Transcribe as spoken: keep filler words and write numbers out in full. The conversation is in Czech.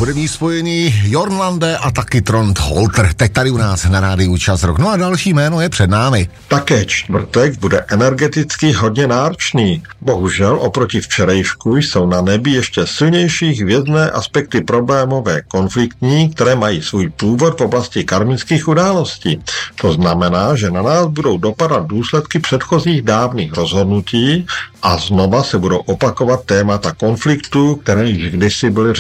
hudební spojení Jornlande a taky Trond Holter. Teď tady u nás na rádiu Čas Rock. No a další jméno je před námi. Také čtvrtek bude energeticky hodně náročný. Bohužel oproti včerejšku jsou na nebi ještě silnější hvězdné aspekty problémové konfliktní, které mají svůj původ v oblasti karmických událostí. To znamená, že na nás budou dopadat důsledky předchozích dávných rozhodnutí a znova se budou opakovat témata konfliktů, které již kdysi byly